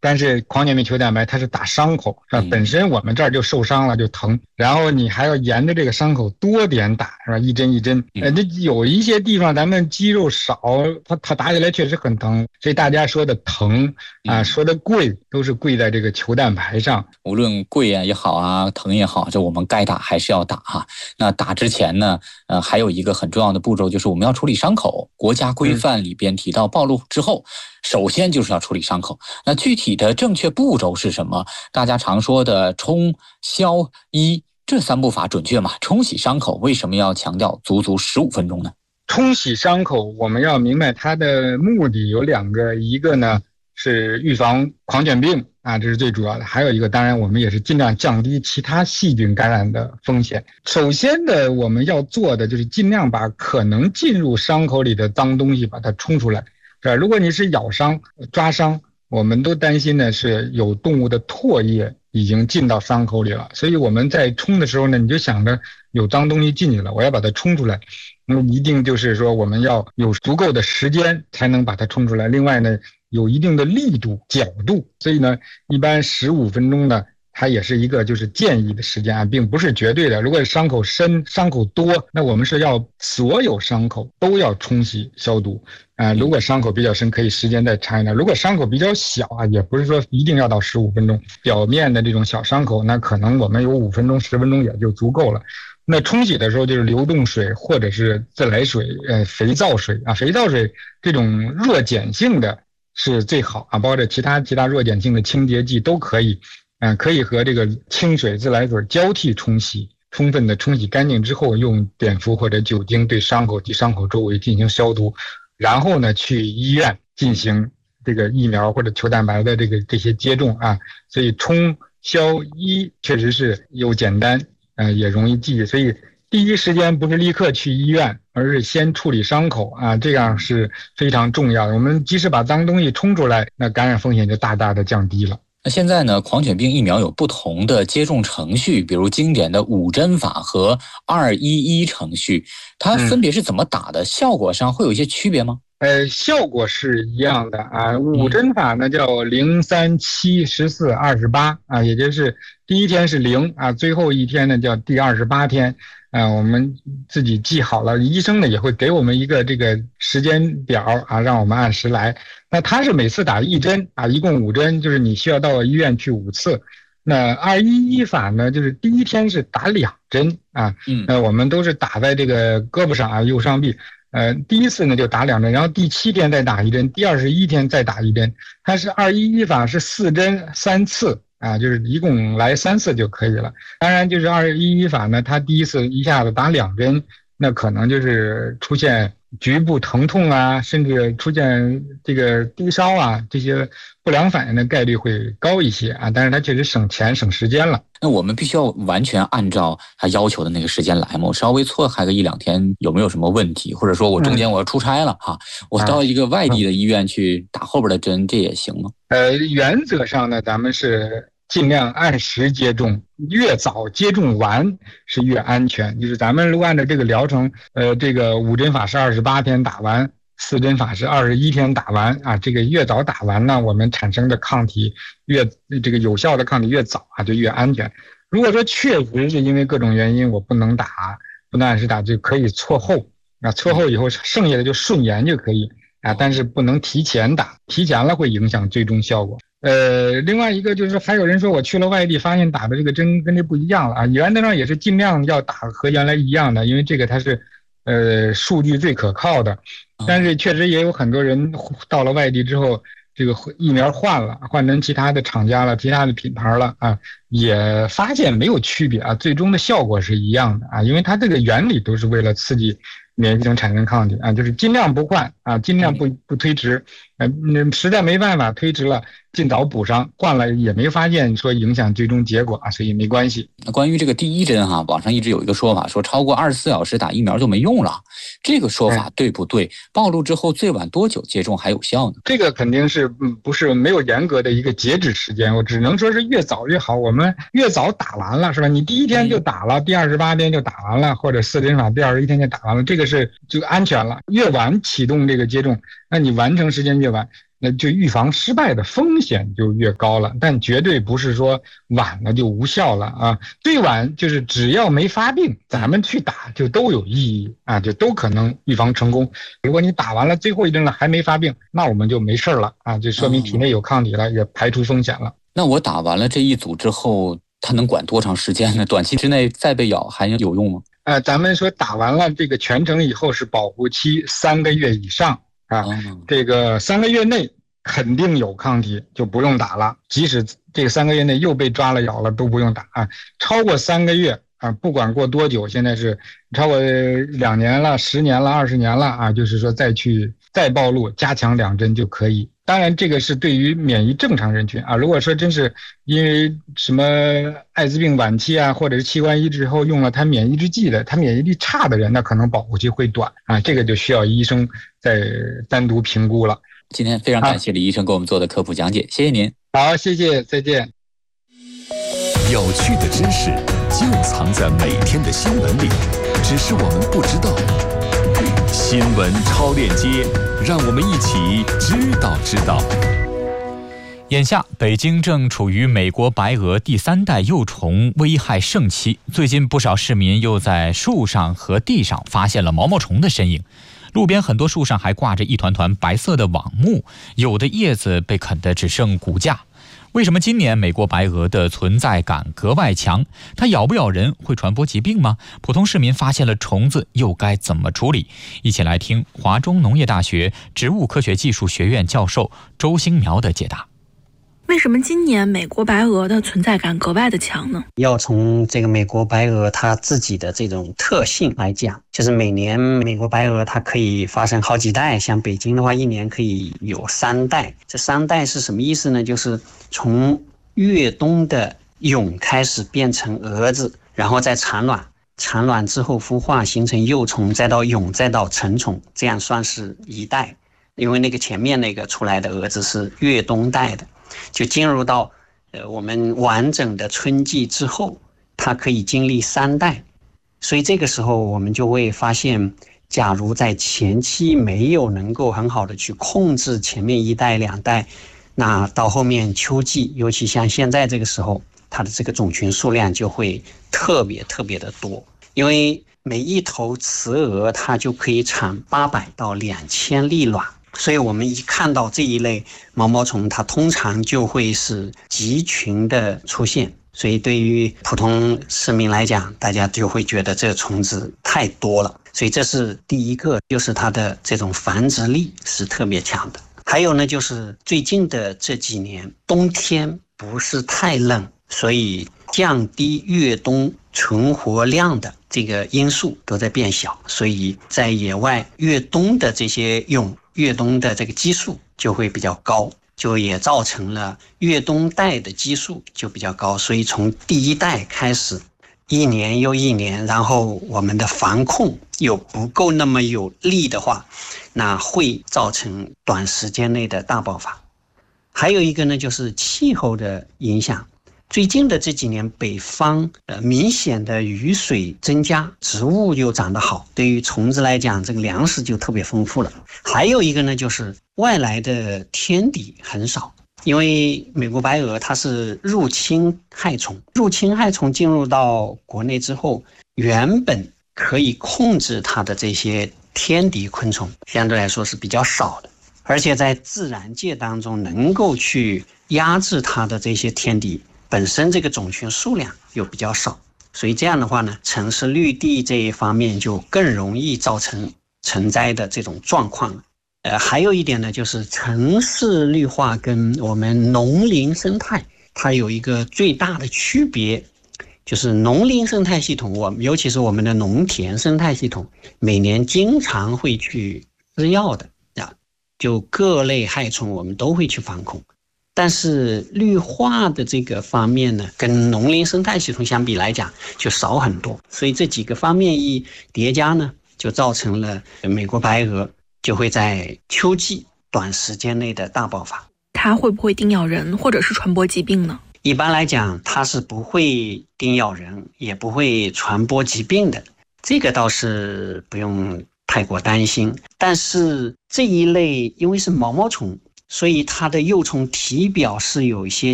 但是狂犬病球蛋白它是打伤口，是吧？本身我们这儿就受伤了就疼，然后你还要沿着这个伤口多点打，是吧？一针一针，那有一些地方咱们肌肉少，它打起来确实很疼，所以大家说的疼啊，说的贵都是贵在这个球蛋白上。 无论贵也好啊，疼也好，这我们该打还是要打哈。那打之前呢，还有一个很重要的步骤，就是我们要处理伤口。国家规范里边提到，暴露之后，首先就是要处理伤口。那具体的正确步骤是什么？大家常说的冲、消、医这3步法准确吗？冲洗伤口为什么要强调足足15分钟呢？ 冲洗伤口，我们要明白它的目的有2个，一个呢是预防狂犬病啊，这是最主要的。还有一个，当然我们也是尽量降低其他细菌感染的风险。首先的我们要做的就是尽量把可能进入伤口里的脏东西把它冲出来。是吧？如果你是咬伤、抓伤，我们都担心的是有动物的唾液已经进到伤口里了，所以我们在冲的时候呢，你就想着有脏东西进去了，我要把它冲出来。那么一定就是说我们要有足够的时间才能把它冲出来。另外呢，有一定的力度、角度，所以呢，一般15分钟呢，它也是一个就是建议的时间啊，并不是绝对的。如果伤口深、伤口多，那我们是要所有伤口都要冲洗消毒啊。如果伤口比较深，可以时间再长一点；如果伤口比较小啊，也不是说一定要到15分钟。表面的这种小伤口，那可能我们有5分钟、10分钟也就足够了。那冲洗的时候就是流动水或者是自来水、肥皂水啊，肥皂水这种弱碱性的是最好啊，包括其他弱碱性的清洁剂都可以，可以和这个清水、自来水交替冲洗，充分的冲洗干净之后，用碘伏或者酒精对伤口及伤口周围进行消毒，然后呢去医院进行这个疫苗或者球蛋白的这些接种啊。所以冲、消、医确实是又简单，也容易记，所以第一时间不是立刻去医院，而是先处理伤口啊，这样是非常重要的。我们即使把脏东西冲出来，那感染风险就大大的降低了。 那现在呢，狂犬病疫苗有不同的接种程序，比如经典的5针法和211程序，它分别是怎么打的？效果上会有一些区别吗？ 效果是一样的啊。5针法呢叫0、3、7、14、28啊，也就是第一天是0啊，最后一天呢叫第28天啊。我们自己记好了，医生呢也会给我们一个这个时间表啊，让我们按时来。那他是每次打1针啊，一共5针，就是你需要到医院去5次。那211法呢，就是第一天是打2针啊，我们都是打在这个胳膊上啊，右上臂。第一次呢就打2针，然后第7天再打1针，第21天再打1针。它是211法是4针3次啊，就是一共来3次就可以了。当然就是211法呢，它第一次一下子打2针，那可能就是出现局部疼痛啊，甚至出现这个低烧啊，这些不良反应的概率会高一些啊。但是它确实省钱省时间了。 那我们必须要完全按照他要求的那个时间来吗？我稍微错开个1、2天有没有什么问题？或者说我中间我要出差了哈，我到一个外地的医院去打后边的针，这也行吗？ 原则上呢，咱们是尽量按时接种，越早接种完是越安全。就是咱们如果按照这个疗程，这个5针法是28天打完，4针法是21天打完啊。这个越早打完呢，我们产生的抗体这个有效的抗体越早啊，就越安全。如果说确实是因为各种原因我不能按时打，就可以错后啊，错后以后剩下的就顺延就可以啊，但是不能提前打，提前了会影响最终效果。另外一个就是还有人说我去了外地发现打的这个针跟这不一样了啊，原则上也是尽量要打和原来一样的，因为这个它是数据最可靠的。但是确实也有很多人到了外地之后，这个疫苗换成其他的厂家了，其他的品牌了啊，也发现没有区别啊，最终的效果是一样的啊，因为它这个原理都是为了刺激免疫系统产生抗体啊，就是尽量不换啊，尽量不推迟，实在没办法推迟了，尽早补上，换了也没发现说影响最终结果啊，所以没关系。 那关于这个第1针哈，网上一直有一个说法，说超过24小时打疫苗就没用了，这个说法对不对？暴露之后最晚多久接种还有效呢？ 这个肯定是不是没有严格的一个截止时间，我只能说是越早越好，我们越早打完了是吧？你第1天就打了，第28天就打完了，或者4针法第21天就打完了，这个是就安全了。越晚启动这个接种，那你完成时间越晚。 那就预防失败的风险就越高了。但绝对不是说晚了就无效了啊，最晚就是只要没发病，咱们去打就都有意义啊，就都可能预防成功。如果你打完了最后一针了还没发病，那我们就没事了啊，就说明体内有抗体了，也排除风险了。 那我打完了这一组之后，它能管多长时间呢？短期之内再被咬还有用吗？ 咱们说打完了这个全程以后是保护期3个月以上啊，这个3个月内肯定有抗体就不用打了，即使这个3个月内又被抓了咬了都不用打啊。超过3个月啊，不管过多久，现在是超过2年了、10年了、20年了啊，就是说再暴露加强2针就可以。当然这个是对于免疫正常人群啊，如果说真是因为什么艾滋病晚期啊，或者是器官移植后用了他免疫抑制剂的，他免疫力差的人，那可能保护期会短啊，这个就需要医生再单独评估了。 今天非常感谢李医生给我们做的科普讲解，谢谢您。 好，谢谢，再见。 有趣的知识就藏在每天的新闻里，只是我们不知道。新闻超链接，让我们一起知道。 眼下，北京正处于美国白蛾第3代幼虫危害盛期。最近，不少市民又在树上和地上发现了毛毛虫的身影。路边很多树上还挂着一团团白色的网目，有的叶子被啃得只剩骨架。为什么今年美国白蛾的存在感格外强？它咬不咬人？会传播疾病吗？普通市民发现了虫子又该怎么处理？一起来听华中农业大学植物科学技术学院教授周兴苗的解答。 为什么今年美国白蛾的存在感格外的强呢？ 要从这个美国白蛾它自己的这种特性来讲，就是每年美国白蛾它可以发生好几代，像北京的话，一年可以有3代。这3代是什么意思呢？就是从越冬的蛹开始变成蛾子，然后再产卵，产卵之后孵化形成幼虫，再到蛹，再到成虫，这样算是1代。因为那个前面那个出来的蛾子是越冬代的。就进入到我们完整的春季之后，它可以经历3代，所以这个时候我们就会发现，假如在前期没有能够很好的去控制前面1代2代，那到后面秋季，尤其像现在这个时候，它的这个种群数量就会特别的多，因为每一头雌蛾它就可以产800到2000粒卵。所以我们一看到这一类毛毛虫，它通常就会是集群的出现，所以对于普通市民来讲，大家就会觉得这个虫子太多了，所以这是第一个，就是它的这种繁殖力是特别强的。还有呢，就是最近的这几年冬天不是太冷，所以降低越冬存活量的这个因素都在变小，所以在野外越冬的这些越冬的这个基数就会比较高，就也造成了越冬代的基数就比较高，所以从第1代开始，一年又一年，然后我们的防控又不够那么有力的话，那会造成短时间内的大爆发。还有一个呢，就是气候的影响。最近的这几年，北方明显的雨水增加，植物又长得好，对于虫子来讲，这个粮食就特别丰富了。还有一个呢，就是外来的天敌很少，因为美国白蛾它是入侵害虫，进入到国内之后，原本可以控制它的这些天敌昆虫，相对来说是比较少的，而且在自然界当中能够去压制它的这些天敌，本身这个种群数量又比较少，所以这样的话呢，城市绿地这一方面就更容易造成成灾的这种状况。还有一点呢，就是城市绿化跟我们农林生态它有一个最大的区别，就是农林生态系统，尤其是我们的农田生态系统，每年经常会去施药的就各类害虫我们都会去防控。但是绿化的这个方面呢，跟农林生态系统相比来讲就少很多，所以这几个方面一叠加呢，就造成了美国白蛾就会在秋季短时间内的大爆发。 它会不会叮咬人或者是传播疾病呢？ 一般来讲，它是不会叮咬人，也不会传播疾病的，这个倒是不用太过担心。但是这一类因为是毛毛虫， 所以它的幼虫体表是有一些